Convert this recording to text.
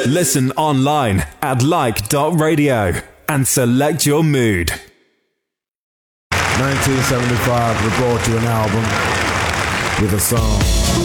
Listen online at like.radio and select your mood. 1975, we brought you an album with a song.